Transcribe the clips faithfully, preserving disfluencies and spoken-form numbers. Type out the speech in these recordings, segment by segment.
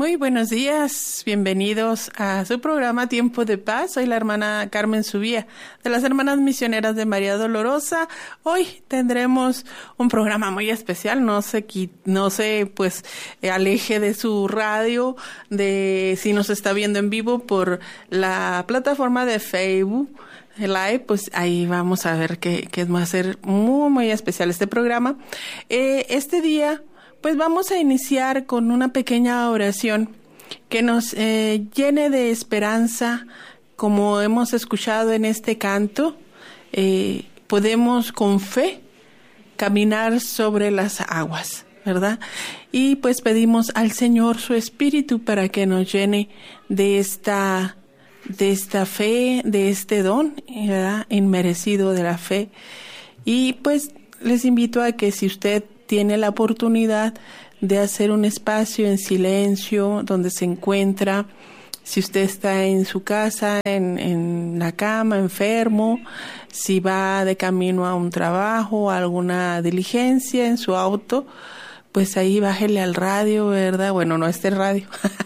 Muy buenos días, bienvenidos a su programa Tiempo de Paz. Soy la hermana Carmen Subía, de las Hermanas Misioneras de María Dolorosa. Hoy tendremos un programa muy especial, no se, no se pues aleje de su radio, de si nos está viendo en vivo por la plataforma de Facebook Live, pues ahí vamos a ver que, que va a ser muy, muy especial este programa. Eh, este día pues vamos a iniciar con una pequeña oración que nos eh, llene de esperanza, como hemos escuchado en este canto. Eh, podemos con fe caminar sobre las aguas, ¿verdad? Y pues pedimos al Señor su Espíritu para que nos llene de esta, de esta fe, de este don, ¿verdad? Inmerecido de la fe. Y pues les invito a que si usted tiene la oportunidad de hacer un espacio en silencio donde se encuentra, si usted está en su casa, en, en la cama, enfermo, si va de camino a un trabajo, a alguna diligencia en su auto, pues ahí bájele al radio, ¿verdad? Bueno, no este radio,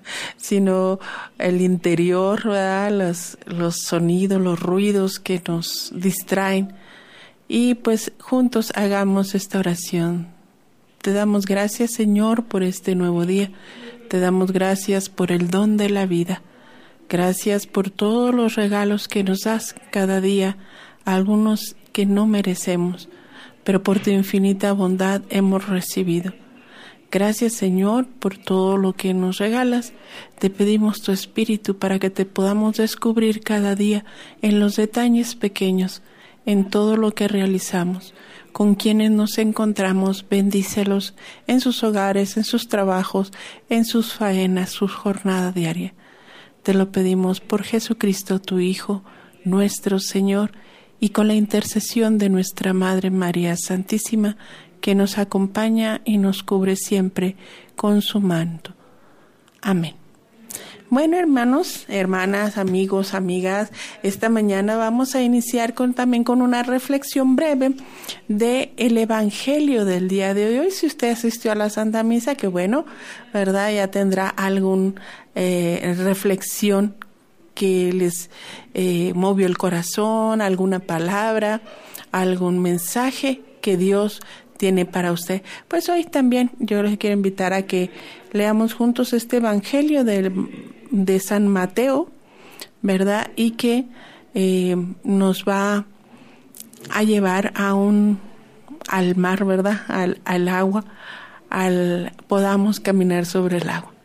sino el interior, ¿verdad? Los, los sonidos, los ruidos que nos distraen. Y pues juntos hagamos esta oración. Te damos gracias, Señor, por este nuevo día. Te damos gracias por el don de la vida. Gracias por todos los regalos que nos das cada día, algunos que no merecemos, pero por tu infinita bondad hemos recibido. Gracias, Señor, por todo lo que nos regalas. Te pedimos tu Espíritu para que te podamos descubrir cada día en los detalles pequeños, en todo lo que realizamos. Con quienes nos encontramos, bendícelos en sus hogares, en sus trabajos, en sus faenas, su jornada diaria. Te lo pedimos por Jesucristo, tu Hijo, nuestro Señor, y con la intercesión de nuestra Madre María Santísima, que nos acompaña y nos cubre siempre con su manto. Amén. Bueno, hermanos, hermanas, amigos, amigas, esta mañana vamos a iniciar con, también con una reflexión breve de el Evangelio del día de hoy. Si usted asistió a la Santa Misa, que bueno, ¿verdad? Ya tendrá alguna eh, reflexión que les eh, movió el corazón, alguna palabra, algún mensaje que Dios tiene para usted. Pues hoy también yo les quiero invitar a que leamos juntos este Evangelio del de San Mateo, ¿verdad? Y que eh, nos va a llevar a un al mar, ¿verdad? Al, al agua, al podamos caminar sobre el agua.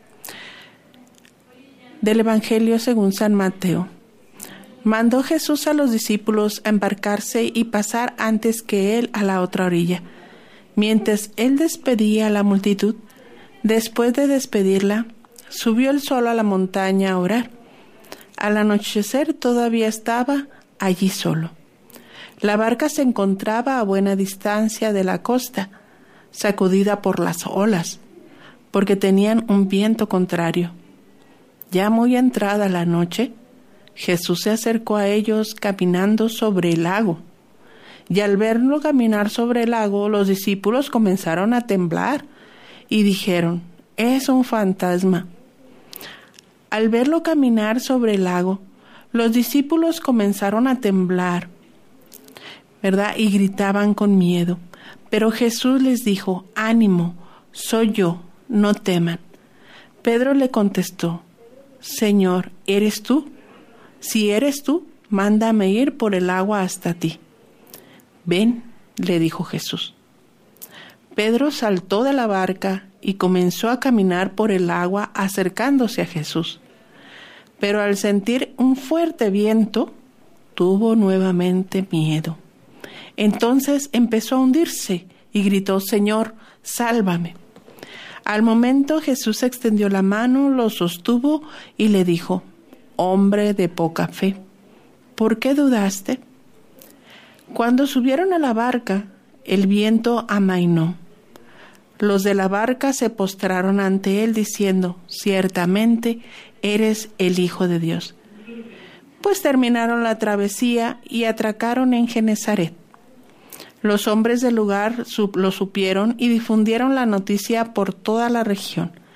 Del Evangelio según San Mateo. Mandó Jesús a los discípulos a embarcarse y pasar antes que él a la otra orilla. Mientras él despedía a la multitud, después de despedirla, subió él solo a la montaña a orar. Al anochecer todavía estaba allí solo. La barca se encontraba a buena distancia de la costa, sacudida por las olas, porque tenían un viento contrario. Ya muy entrada la noche, Jesús se acercó a ellos caminando sobre el lago. Y al verlo caminar sobre el lago, los discípulos comenzaron a temblar y dijeron: «Es un fantasma». Al verlo caminar sobre el lago, los discípulos comenzaron a temblar, ¿verdad? Y gritaban con miedo. Pero Jesús les dijo: «Ánimo, soy yo, no teman». Pedro le contestó: «Señor, ¿eres tú? Si eres tú, mándame ir por el agua hasta ti». «Ven», le dijo Jesús. Pedro saltó de la barca y comenzó a caminar por el agua acercándose a Jesús. Pero al sentir un fuerte viento, tuvo nuevamente miedo. Entonces empezó a hundirse y gritó: «Señor, sálvame». Al momento Jesús extendió la mano, lo sostuvo y le dijo: «Hombre de poca fe, ¿por qué dudaste?». Cuando subieron a la barca, el viento amainó. Los de la barca se postraron ante él diciendo: «Ciertamente eres el Hijo de Dios». Pues terminaron la travesía y atracaron en Genesaret. Los hombres del lugar lo supieron y difundieron la noticia por toda la región.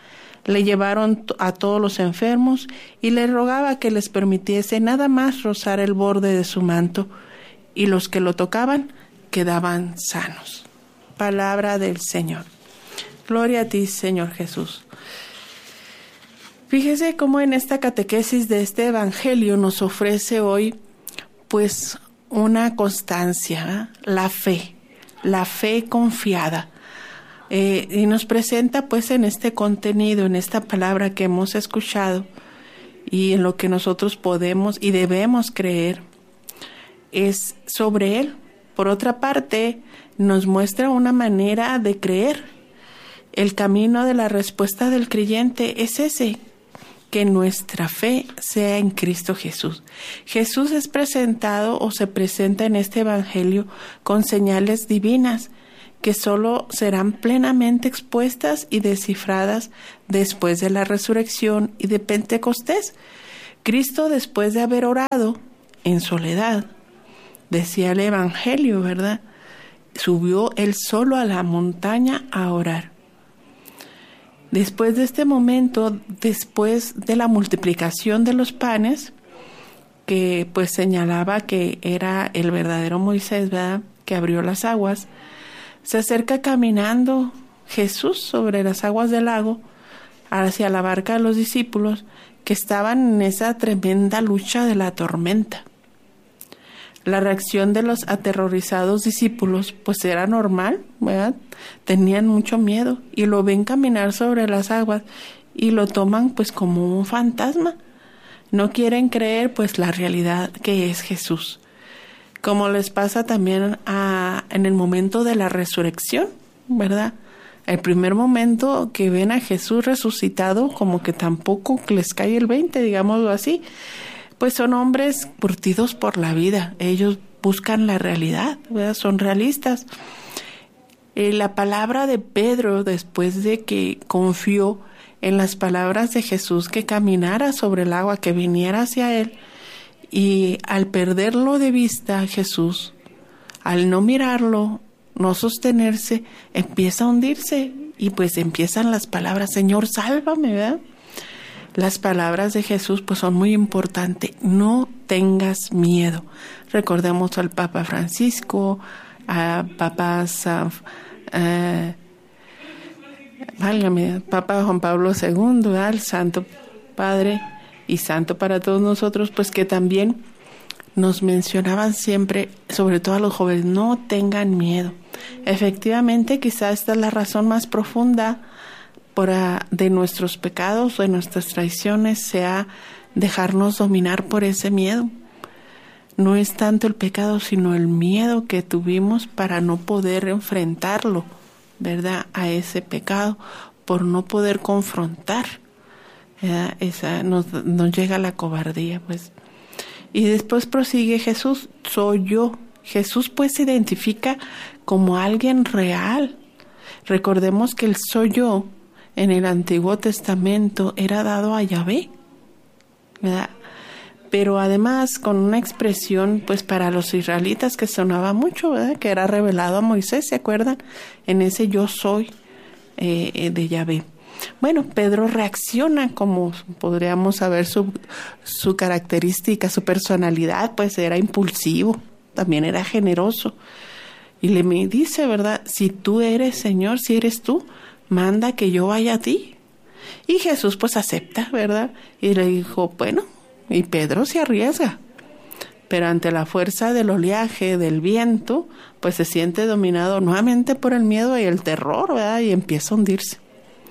Le llevaron a todos los enfermos y le rogaba que les permitiese nada más rozar el borde de su manto, y los que lo tocaban quedaban sanos. Palabra del Señor. Gloria a ti, Señor Jesús. Fíjese cómo en esta catequesis de este Evangelio nos ofrece hoy, pues, una constancia, ¿eh? la fe, la fe confiada. Eh, y nos presenta, pues, en este contenido, en esta palabra que hemos escuchado y en lo que nosotros podemos y debemos creer, es sobre Él. Por otra parte, nos muestra una manera de creer. El camino de la respuesta del creyente es ese, que nuestra fe sea en Cristo Jesús. Jesús es presentado o se presenta en este Evangelio con señales divinas que solo serán plenamente expuestas y descifradas después de la resurrección y de Pentecostés. Cristo, después de haber orado en soledad, decía el Evangelio, ¿verdad?, subió él solo a la montaña a orar. Después de este momento, después de la multiplicación de los panes, que pues señalaba que era el verdadero Moisés, ¿verdad?, que abrió las aguas, se acerca caminando Jesús sobre las aguas del lago hacia la barca de los discípulos que estaban en esa tremenda lucha de la tormenta. La reacción de los aterrorizados discípulos pues era normal, ¿verdad? Tenían mucho miedo y lo ven caminar sobre las aguas y lo toman pues como un fantasma. No quieren creer pues la realidad que es Jesús. Como les pasa también a, en el momento de la resurrección, ¿verdad? El primer momento que ven a Jesús resucitado, como que tampoco les cae el veinte, digámoslo así. Pues son hombres curtidos por la vida. Ellos buscan la realidad, ¿verdad? Son realistas. Eh, la palabra de Pedro, después de que confió en las palabras de Jesús, que caminara sobre el agua, que viniera hacia él, y al perderlo de vista Jesús, al no mirarlo, no sostenerse, empieza a hundirse y pues empiezan las palabras, Señor, sálvame, ¿verdad? Las palabras de Jesús pues son muy importantes. No tengas miedo. Recordemos al Papa Francisco, a Papa San, eh, válgame, Papa Juan Pablo segundo, ¿verdad?, el Santo Padre y santo para todos nosotros, pues que también nos mencionaban siempre, sobre todo a los jóvenes, no tengan miedo. Efectivamente, quizá esta es la razón más profunda por, uh, de nuestros pecados, de nuestras traiciones, sea dejarnos dominar por ese miedo. No es tanto el pecado, sino el miedo que tuvimos para no poder enfrentarlo, ¿verdad?, a ese pecado, por no poder confrontar. ¿verdad? Esa nos, nos llega la cobardía, pues. Y después prosigue Jesús, soy yo. Jesús pues se identifica como alguien real. Recordemos que el soy yo en el Antiguo Testamento era dado a Yahvé, ¿verdad? Pero además con una expresión pues para los israelitas que sonaba mucho, ¿verdad?, que era revelado a Moisés, ¿se acuerdan? En ese yo soy eh, de Yahvé. Bueno, Pedro reacciona como podríamos saber su, su característica, su personalidad, pues era impulsivo, también era generoso. Y le me dice, ¿verdad?, si tú eres Señor, si eres tú, manda que yo vaya a ti. Y Jesús pues acepta, ¿verdad? Y le dijo, bueno, y Pedro se arriesga. Pero ante la fuerza del oleaje, del viento, pues se siente dominado nuevamente por el miedo y el terror, ¿verdad? Y empieza a hundirse.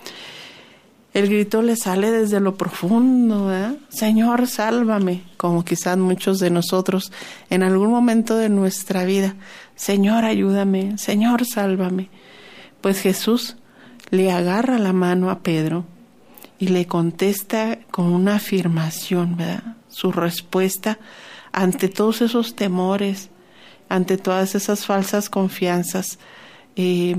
El grito le sale desde lo profundo, ¿verdad? Señor, sálvame, como quizás muchos de nosotros en algún momento de nuestra vida. Señor, ayúdame, Señor, sálvame. Pues Jesús le agarra la mano a Pedro y le contesta con una afirmación, ¿verdad? Su respuesta ante todos esos temores, ante todas esas falsas confianzas, eh,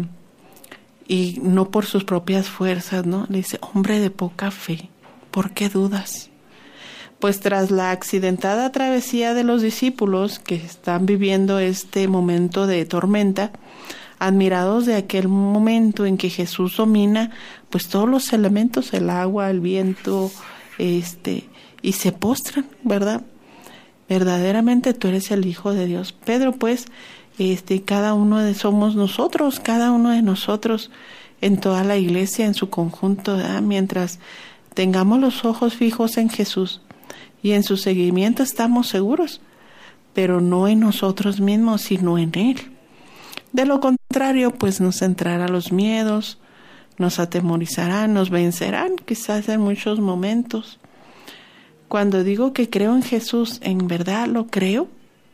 y no por sus propias fuerzas, ¿no? Le dice, hombre de poca fe, ¿por qué dudas? Pues tras la accidentada travesía de los discípulos que están viviendo este momento de tormenta, admirados de aquel momento en que Jesús domina pues todos los elementos, el agua, el viento, este, y se postran, ¿verdad? Verdaderamente tú eres el Hijo de Dios. Pedro, pues, este, cada uno de somos nosotros, cada uno de nosotros en toda la iglesia, en su conjunto, ¿verdad? Mientras tengamos los ojos fijos en Jesús y en su seguimiento estamos seguros, pero no en nosotros mismos, sino en Él. De lo contrario, pues nos entrarán los miedos, nos atemorizarán, nos vencerán, quizás en muchos momentos. Cuando digo que creo en Jesús, ¿en verdad lo creo?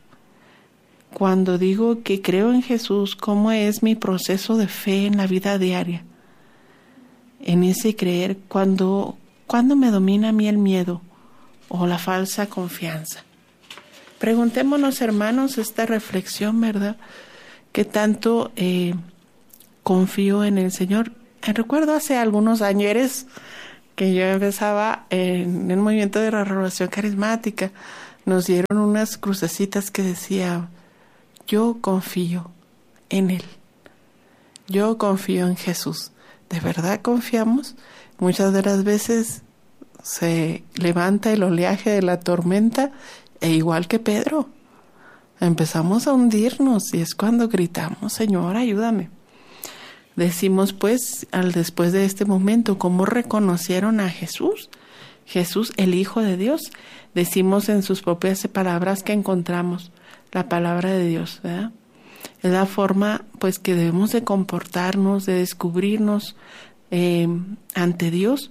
Cuando digo que creo en Jesús, ¿cómo es mi proceso de fe en la vida diaria? En ese creer, cuando, cuando me domina a mí el miedo o la falsa confianza. Preguntémonos, hermanos, esta reflexión, ¿verdad? ¿Qué tanto eh, confío en el Señor? Recuerdo hace algunos años que yo empezaba en el movimiento de la renovación carismática. Nos dieron unas crucecitas que decía: yo confío en Él. Yo confío en Jesús. ¿De verdad confiamos? Muchas de las veces se levanta el oleaje de la tormenta e igual que Pedro, empezamos a hundirnos y es cuando gritamos: Señor, ayúdame. Decimos pues, al después de este momento, ¿cómo reconocieron a Jesús? Jesús, el Hijo de Dios. Decimos en sus propias palabras que encontramos la palabra de Dios, ¿verdad? Es la forma pues que debemos de comportarnos, de descubrirnos eh, ante Dios.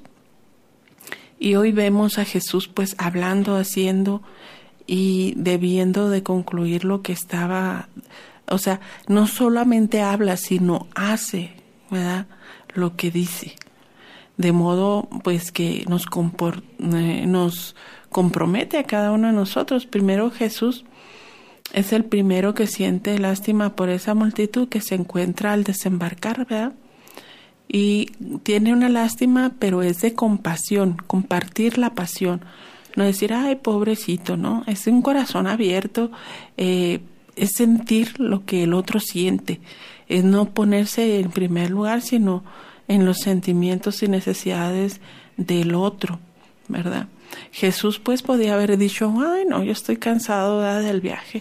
Y hoy vemos a Jesús pues hablando, haciendo y debiendo de concluir lo que estaba, o sea, no solamente habla, sino hace, ¿verdad?, lo que dice. De modo pues que nos, compor, eh, nos compromete a cada uno de nosotros. Primero Jesús es el primero que siente lástima por esa multitud que se encuentra al desembarcar, ¿verdad? Y tiene una lástima, pero es de compasión, compartir la pasión. No decir, ay, pobrecito, ¿no? Es un corazón abierto, eh, es sentir lo que el otro siente. Es no ponerse en primer lugar, sino en los sentimientos y necesidades del otro, ¿verdad? Jesús pues podía haber dicho, ay, no, yo estoy cansado, ¿verdad?, del viaje.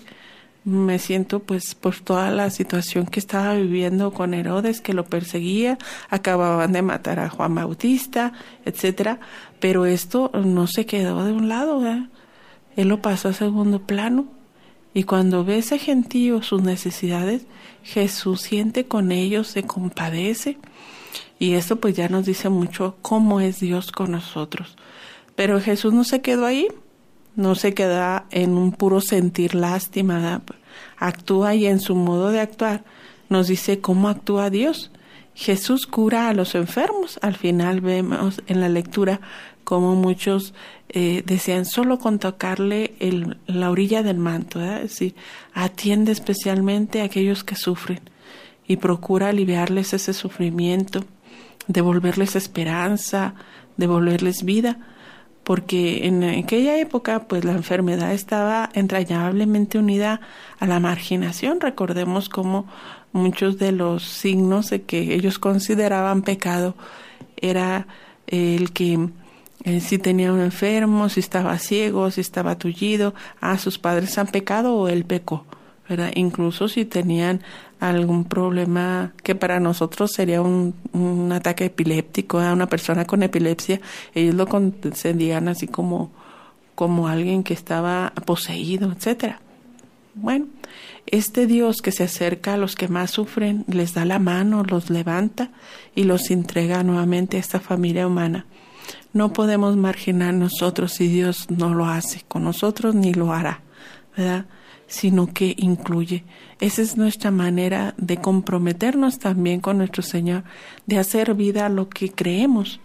Me siento pues por toda la situación que estaba viviendo con Herodes, que lo perseguía, acababan de matar a Juan Bautista, etcétera. Pero esto no se quedó de un lado, ¿verdad? Él lo pasó a segundo plano. Y cuando ve ese gentío, sus necesidades, Jesús siente con ellos, se compadece. Y esto pues ya nos dice mucho cómo es Dios con nosotros. Pero Jesús no se quedó ahí. No se queda en un puro sentir lástima, ¿verdad? Actúa, y en su modo de actuar nos dice cómo actúa Dios. Jesús cura a los enfermos. Al final vemos en la lectura cómo muchos eh, decían solo con tocarle el, la orilla del manto, ¿verdad? Es decir, atiende especialmente a aquellos que sufren y procura aliviarles ese sufrimiento, devolverles esperanza, devolverles vida. Porque en aquella época pues la enfermedad estaba entrañablemente unida a la marginación. Recordemos cómo muchos de los signos de que ellos consideraban pecado era el que eh, si tenía un enfermo, si estaba ciego, si estaba tullido, ah, sus padres han pecado o él pecó, ¿verdad? Incluso si tenían algún problema que para nosotros sería un, un ataque epiléptico, a una persona con epilepsia, ellos lo concedían así como, como alguien que estaba poseído, etcétera. Bueno, este Dios que se acerca a los que más sufren, les da la mano, los levanta y los entrega nuevamente a esta familia humana. No podemos marginar nosotros si Dios no lo hace con nosotros, ni lo hará, ¿verdad?, sino que incluye. Esa es nuestra manera de comprometernos también con nuestro Señor, de hacer vida lo que creemos.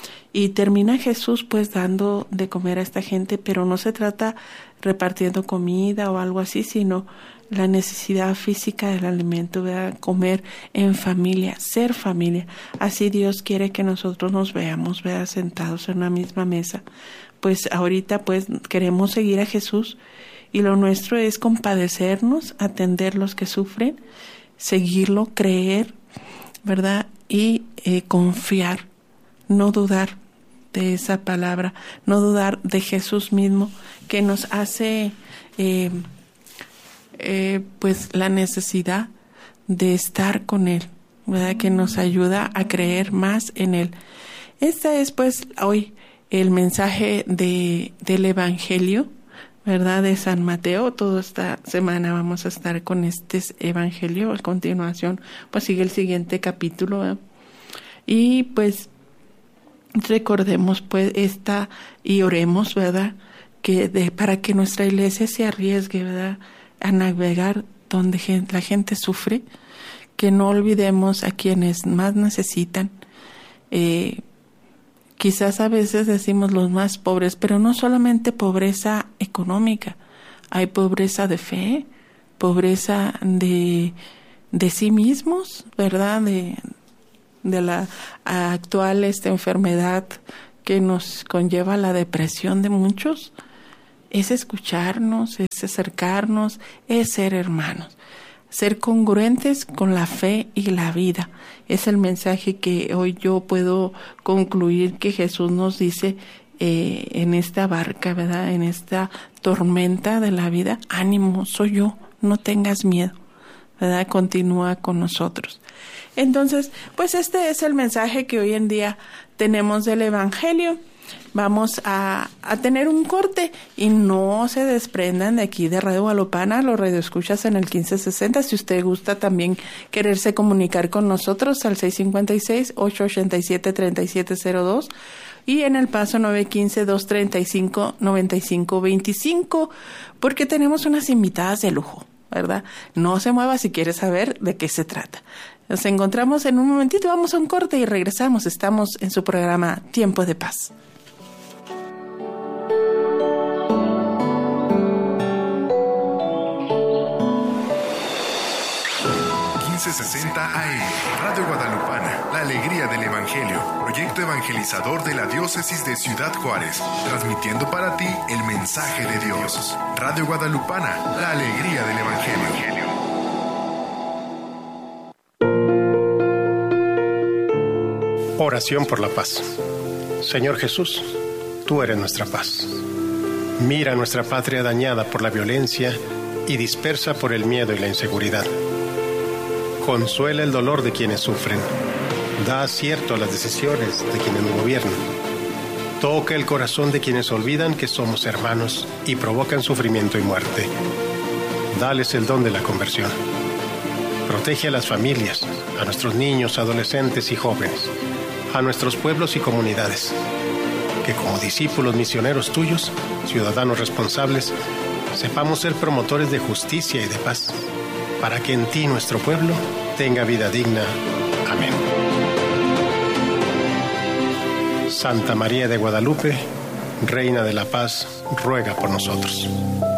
Y termina Jesús pues dando de comer a esta gente, pero no se trata repartiendo comida o algo así, sino la necesidad física del alimento, ¿verdad? Comer en familia, ser familia. Así Dios quiere que nosotros nos veamos, ¿verdad?, sentados en una misma mesa. Pues ahorita pues queremos seguir a Jesús, y lo nuestro es compadecernos, atender los que sufren, seguirlo, creer, ¿verdad? Y eh, confiar, no dudar de esa palabra, no dudar de Jesús mismo, que nos hace eh, eh, pues la necesidad de estar con Él, ¿verdad? Que nos ayuda a creer más en Él. Este es pues hoy el mensaje de, del Evangelio, ¿verdad? De San Mateo. Toda esta semana vamos a estar con este Evangelio. A continuación, pues sigue el siguiente capítulo, ¿verdad? Y pues recordemos pues esta y oremos, ¿verdad? Que de, para que nuestra iglesia se arriesgue, ¿verdad? A navegar donde gente, la gente sufre, que no olvidemos a quienes más necesitan. Eh, quizás a veces decimos los más pobres, pero no solamente pobreza económica, hay pobreza de fe, pobreza de, de sí mismos, ¿verdad? De, de la actual esta enfermedad que nos conlleva la depresión de muchos. Es escucharnos, es acercarnos, es ser hermanos, ser congruentes con la fe y la vida. Es el mensaje que hoy yo puedo concluir que Jesús nos dice eh, en esta barca, ¿verdad? En esta tormenta de la vida. Ánimo, soy yo, no tengas miedo, ¿verdad? Continúa con nosotros. Entonces, pues este es el mensaje que hoy en día tenemos del Evangelio. Vamos a, a tener un corte y no se desprendan de aquí de Radio Guadalupana, los radioescuchas en el quince sesenta. Si usted gusta también quererse comunicar con nosotros al seis cinco seis, ocho ocho siete, tres siete cero dos y en El Paso nueve uno cinco, dos tres cinco, nueve cinco dos cinco, porque tenemos unas invitadas de lujo, ¿verdad? No se mueva si quiere saber de qué se trata. Nos encontramos en un momentito, vamos a un corte y regresamos. Estamos en su programa Tiempo de Paz. quince sesenta A M, Radio Guadalupana, la alegría del Evangelio, proyecto evangelizador de la diócesis de Ciudad Juárez, transmitiendo para ti el mensaje de Dios. Radio Guadalupana, la alegría del Evangelio. Oración por la paz. Señor Jesús, tú eres nuestra paz. Mira nuestra patria dañada por la violencia y dispersa por el miedo y la inseguridad. Consuela el dolor de quienes sufren. Da acierto a las decisiones de quienes nos gobiernan. Toca el corazón de quienes olvidan que somos hermanos y provocan sufrimiento y muerte. Dales el don de la conversión. Protege a las familias, a nuestros niños, adolescentes y jóvenes, a nuestros pueblos y comunidades. Que como discípulos misioneros tuyos, ciudadanos responsables, sepamos ser promotores de justicia y de paz, para que en ti nuestro pueblo tenga vida digna. Amén. Santa María de Guadalupe, Reina de la Paz, ruega por nosotros.